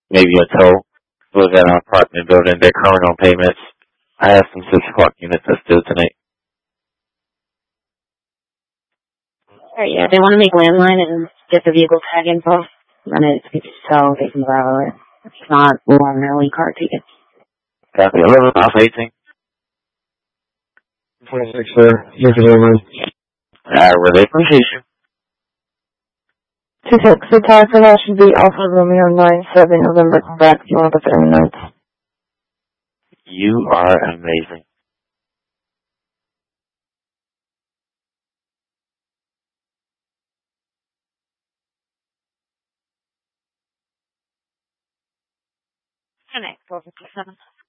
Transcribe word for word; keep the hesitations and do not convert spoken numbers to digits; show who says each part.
Speaker 1: maybe a tow. Live in an apartment building. They're current on payments. I have some six o'clock units that's due tonight.
Speaker 2: Alright, yeah, they want to make landline and get the vehicle tag info. Run it, so they can borrow it. It's not long early car tickets.
Speaker 1: Copy. eleven off eighteen.
Speaker 3: twenty-six, sir. Thank you very much.
Speaker 1: I really appreciate you.
Speaker 4: Two six, the time for that should be Alpha Romeo nine seven November. Come back if you want the thirty minutes.
Speaker 1: You are amazing.
Speaker 2: Connect four fifty-seven.